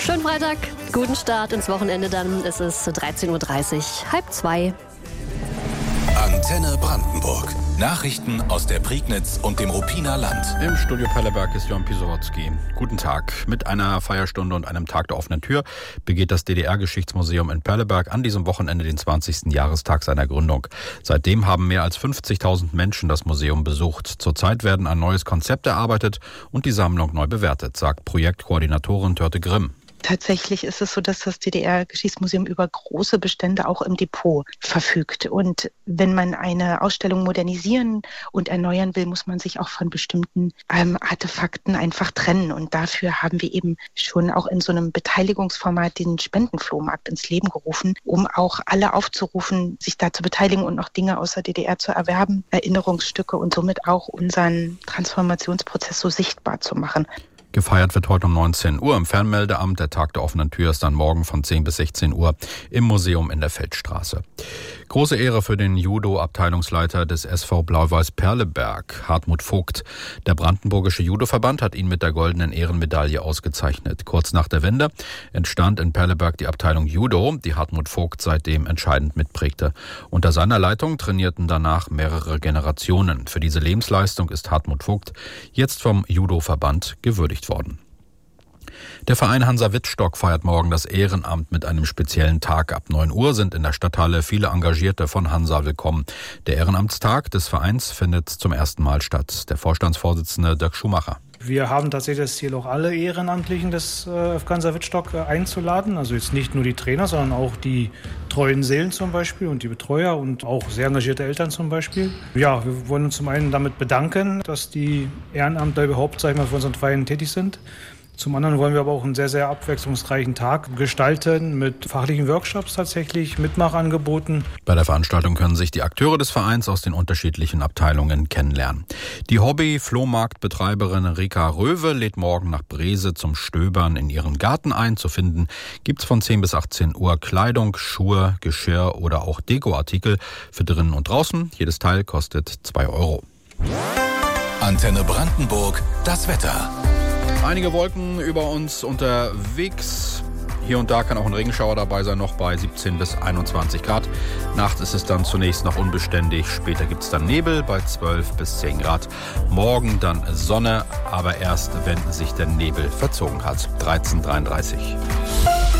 Schönen Freitag, guten Start ins Wochenende dann. Es ist 13.30 Uhr, 1:30. Antenne Brandenburg. Nachrichten aus der Prignitz und dem Ruppiner Land. Im Studio Perleberg ist Jon Pisowotzki. Guten Tag. Mit einer Feierstunde und einem Tag der offenen Tür begeht das DDR-Geschichtsmuseum in Perleberg an diesem Wochenende den 20. Jahrestag seiner Gründung. Seitdem haben mehr als 50.000 Menschen das Museum besucht. Zurzeit werden ein neues Konzept erarbeitet und die Sammlung neu bewertet, sagt Projektkoordinatorin Törte Grimm. Tatsächlich ist es so, dass das DDR-Geschichtsmuseum über große Bestände auch im Depot verfügt. Und wenn man eine Ausstellung modernisieren und erneuern will, muss man sich auch von bestimmten Artefakten einfach trennen. Und dafür haben wir eben schon auch in so einem Beteiligungsformat den Spendenflohmarkt ins Leben gerufen, um auch alle aufzurufen, sich da zu beteiligen und noch Dinge aus der DDR zu erwerben, Erinnerungsstücke und somit auch unseren Transformationsprozess so sichtbar zu machen. Gefeiert wird heute um 19 Uhr im Fernmeldeamt. Der Tag der offenen Tür ist dann morgen von 10 bis 16 Uhr im Museum in der Feldstraße. Große Ehre für den Judo-Abteilungsleiter des SV Blau-Weiß Perleberg, Hartmut Vogt. Der Brandenburgische Judo-Verband hat ihn mit der goldenen Ehrenmedaille ausgezeichnet. Kurz nach der Wende entstand in Perleberg die Abteilung Judo, die Hartmut Vogt seitdem entscheidend mitprägte. Unter seiner Leitung trainierten danach mehrere Generationen. Für diese Lebensleistung ist Hartmut Vogt jetzt vom Judo-Verband gewürdigt worden. Der Verein Hansa Wittstock feiert morgen das Ehrenamt mit einem speziellen Tag. Ab 9 Uhr sind in der Stadthalle viele Engagierte von Hansa willkommen. Der Ehrenamtstag des Vereins findet zum ersten Mal statt. Der Vorstandsvorsitzende Dirk Schumacher. Wir haben tatsächlich das Ziel, auch alle Ehrenamtlichen des FK Hansa Wittstock einzuladen. Also jetzt nicht nur die Trainer, sondern auch die treuen Seelen zum Beispiel und die Betreuer und auch sehr engagierte Eltern zum Beispiel. Ja, wir wollen uns zum einen damit bedanken, dass die Ehrenamtler überhaupt, sag ich mal, für unseren Verein tätig sind. Zum anderen wollen wir aber auch einen sehr, sehr abwechslungsreichen Tag gestalten mit fachlichen Workshops tatsächlich, Mitmachangeboten. Bei der Veranstaltung können sich die Akteure des Vereins aus den unterschiedlichen Abteilungen kennenlernen. Die Hobby-Flohmarktbetreiberin Rika Röwe lädt morgen nach Brese zum Stöbern in ihren Garten ein. Zu finden gibt's von 10 bis 18 Uhr Kleidung, Schuhe, Geschirr oder auch Dekoartikel für drinnen und draußen. Jedes Teil kostet 2 Euro. Antenne Brandenburg, das Wetter. Einige Wolken über uns unterwegs. Hier und da kann auch ein Regenschauer dabei sein, noch bei 17 bis 21 Grad. Nachts ist es dann zunächst noch unbeständig. Später gibt es dann Nebel bei 12 bis 10 Grad. Morgen dann Sonne, aber erst, wenn sich der Nebel verzogen hat. 13:33.